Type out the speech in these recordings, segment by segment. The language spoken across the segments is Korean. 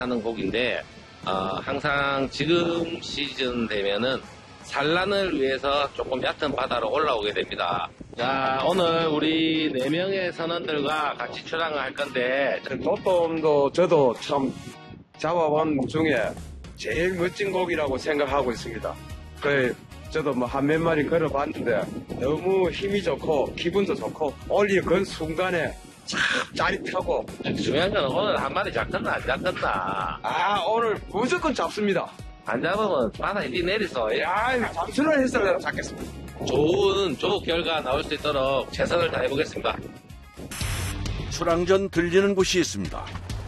하는 고기인데 항상 지금 시즌 되면은 산란을 위해서 조금 얕은 바다로 올라오게 됩니다. 자, 오늘 우리 4명의 선원들과 같이 출항을 할 건데 도톰도 저도 참 잡아본 중에 제일 멋진 고기라고 생각하고 있습니다. 저도 뭐 한 몇 마리 걸어봤는데 너무 힘이 좋고 기분도 좋고 올리는 그 순간에 참 짜릿하고. 중요한 건 오늘 한 마리 잡겠나 안 잡겠나. 오늘 무조건 잡습니다. 안 잡으면 바다에 뛰내리소. 잠수를 해서 잡겠습니다. 좋은 결과 나올 수 있도록 최선을 다해보겠습니다. 출항 전 들리는 곳이 있습니다.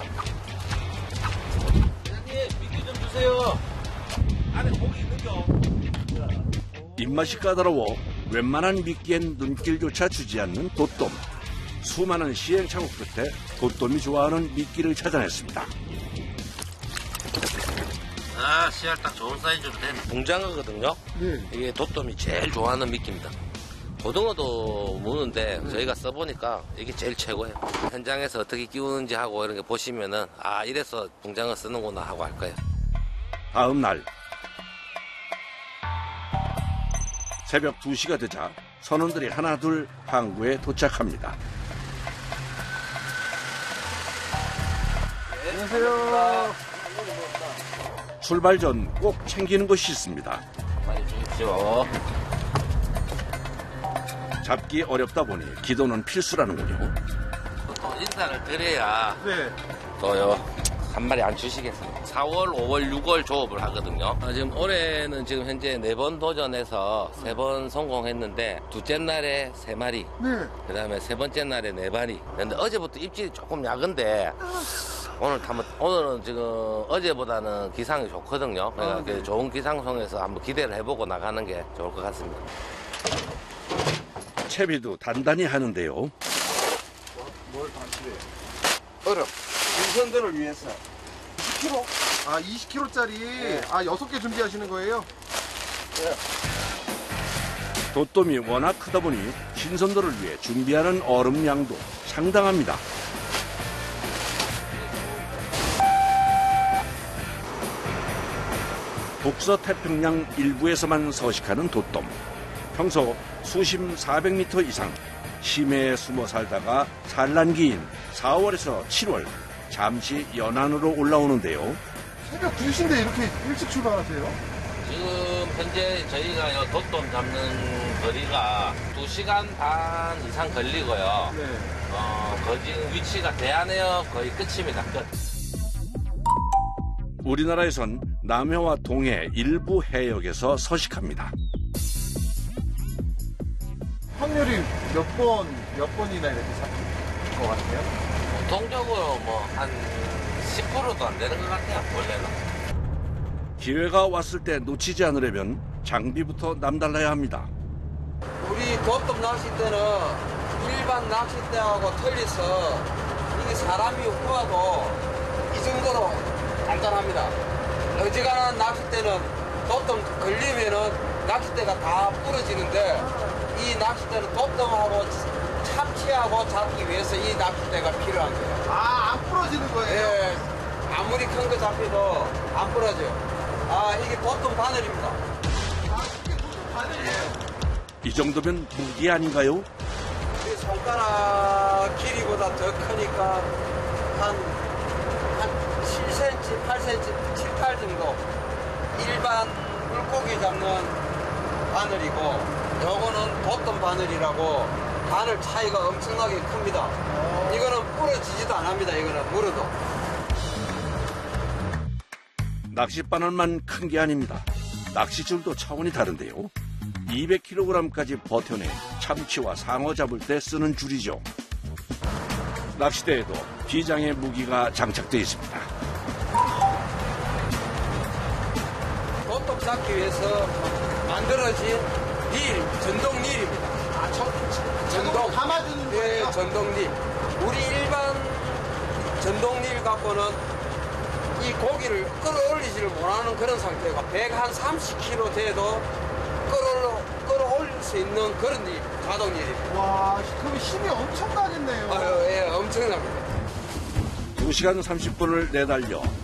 사장님, 미끼 좀 주세요. 안에 고기 있는겨. 입맛이 까다로워 웬만한 미끼엔 눈길조차 주지 않는 도톰. 수많은 시행착오 끝에 도톰이 좋아하는 미끼를 찾아냈습니다. 씨알 딱 좋은 사이즈로 된 붕장어거든요. 이게 도톰이 제일 좋아하는 미끼입니다. 고등어도 무는데 저희가 써보니까 이게 제일 최고예요. 현장에서 어떻게 끼우는지 하고 이런 게 보시면은 이래서 붕장어 쓰는구나 하고 할 거예요. 다음 날 새벽 2시가 되자 선원들이 하나둘 항구에 도착합니다. 안녕하세요. 출발 전 꼭 챙기는 것이 있습니다. 많이 주십시오. 잡기 어렵다 보니 기도는 필수라는군요. 또 인사를 드려야 또요 한 마리 안 주시겠어요. 4월, 5월, 6월 조업을 하거든요. 지금 올해는 지금 현재 4번 도전해서 3번 성공했는데 둘째 날에 3마리, 그다음에 세 번째 날에 4마리. 근데 어제부터 입질이 조금 약은데 오늘은 지금 어제보다는 기상이 좋거든요. 그러니까 좋은 기상송에서 한번 기대를 해보고 나가는 게 좋을 것 같습니다. 채비도 단단히 하는데요. 뭘 단추해요? 인선들을 위해서 20kg? 20kg짜리 6개 준비하시는 거예요? 도톰이 워낙 크다 보니 신선도를 위해 준비하는 얼음 양도 상당합니다. 북서태평양 일부에서만 서식하는 도톰. 평소 수심 400m 이상 심해에 숨어 살다가 산란기인 4월에서 7월 잠시 연안으로 올라오는데요. 새벽 2시인데 이렇게 일찍 출발하세요? 지금 현재 저희가 도톰 잡는 거리가 2시간 반 이상 걸리고요. 거진 위치가 대한해역 거의 끝입니다. 끝. 우리나라에선 남해와 동해 일부 해역에서 서식합니다. 확률이 몇 번이나 이렇게 잡힐 것 같아요? 보통적으로 한 10%도 안 되는 것 같아요, 원래는. 기회가 왔을 때 놓치지 않으려면 장비부터 남달라야 합니다. 우리 도톰 낚싯대는 일반 낚싯대하고 틀려서 이게 사람이 후하고 이 정도로 간단합니다. 어지간한 낚싯대는 도톰 걸리면은 낚싯대가 다 부러지는데 이 낚싯대는 도톰하고 참치하고 잡기 위해서 이 낚싯대가 필요한 거예요. 안 부러지는 거예요? 예, 아무리 큰 거 잡혀도 안 부러져요. 이게 도톰 바늘입니다. 이게 무슨 바늘이에요? 이 정도면 무기 아닌가요? 이 손가락 길이보다 더 크니까 한 7cm, 8cm, 7, 8 정도. 일반 물고기 잡는 바늘이고 요거는 도톰 바늘이라고 바늘 차이가 엄청나게 큽니다. 이거는 부러지지도 안 합니다. 이거는 물어도. 낚싯바늘만 큰 게 아닙니다. 낚시줄도 차원이 다른데요. 200kg까지 버텨내 참치와 상어 잡을 때 쓰는 줄이죠. 낚시대에도 비장의 무기가 장착되어 있습니다. 도톰 잡기 위해서 만들어진 전동릴입니다. 전동 감아주는 거예요? 네, 전동릴. 우리 일반 전동릴 갖고는 이 고기를 끌어올리지를 못하는 그런 상태고 130kg 돼도 끌어올릴 수 있는 그런 일, 자동릴입니다. 와, 그럼 힘이 엄청나겠네요. 예, 엄청납니다. 2시간 30분을 내달려